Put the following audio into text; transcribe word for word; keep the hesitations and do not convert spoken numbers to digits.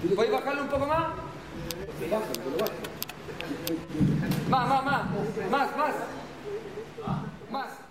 ¿Puedes bajarlo un poco más? Más, más, más. Más, más. Más.